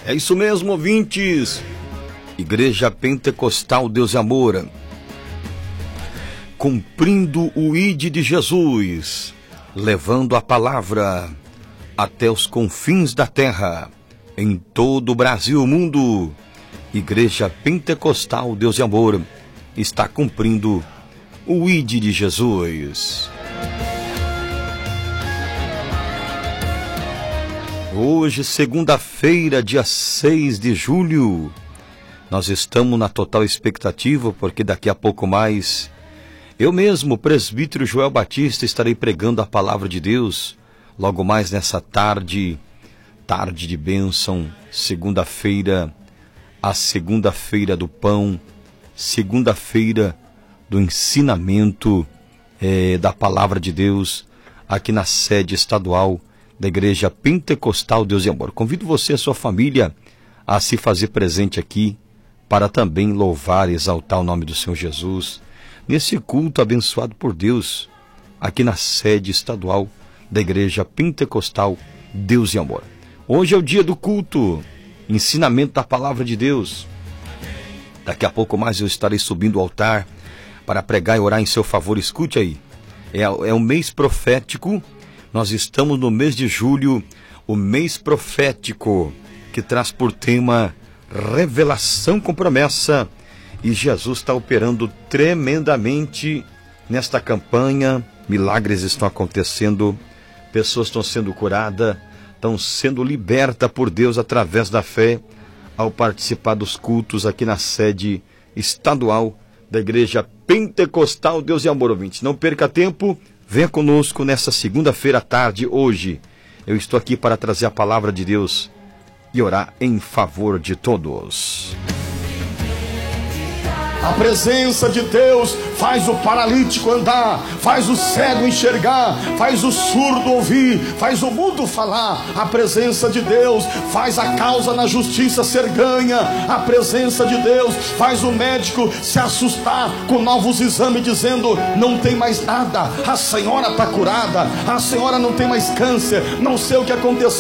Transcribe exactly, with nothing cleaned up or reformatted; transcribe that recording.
É isso mesmo, ouvintes. Igreja Pentecostal Deus e Amor, cumprindo o I D de Jesus, levando a palavra até os confins da terra, em todo o Brasil e o mundo. Igreja Pentecostal Deus e Amor está cumprindo o I D de Jesus. Hoje, segunda-feira, dia seis de julho, nós estamos na total expectativa, porque daqui a pouco mais, eu mesmo, presbítero Joel Batista, estarei pregando a palavra de Deus, logo mais nessa tarde, tarde de bênção, segunda-feira, a segunda-feira do pão, segunda-feira do ensinamento é, da palavra de Deus, aqui na sede estadual da Igreja Pentecostal Deus e Amor. Convido você e a sua família a se fazer presente aqui para também louvar e exaltar o nome do Senhor Jesus nesse culto abençoado por Deus aqui na sede estadual da Igreja Pentecostal Deus e Amor. Hoje é o dia do culto, ensinamento da palavra de Deus. Daqui a pouco mais eu estarei subindo o altar para pregar e orar em seu favor. Escute aí, é, é um mês profético. Nós estamos no mês de julho, o mês profético, que traz por tema revelação com promessa. E Jesus está operando tremendamente nesta campanha. Milagres estão acontecendo, pessoas estão sendo curadas, estão sendo libertas por Deus através da fé, ao participar dos cultos aqui na sede estadual da Igreja Pentecostal Deus e Amor, ouvintes. Não perca tempo. Venha conosco nessa segunda-feira à tarde, hoje. Eu estou aqui para trazer a palavra de Deus e orar em favor de todos. A presença de Deus faz o paralítico andar, faz o cego enxergar, faz o surdo ouvir, faz o mudo falar. A presença de Deus faz a causa na justiça ser ganha. A presença de Deus faz o médico se assustar com novos exames, dizendo: não tem mais nada, a senhora está curada, a senhora não tem mais câncer, não sei o que aconteceu.